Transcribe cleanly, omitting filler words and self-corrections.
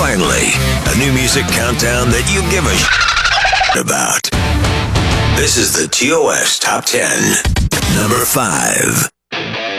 Finally, a new music countdown that you give a about. This is the TOS Top 10. Number 5.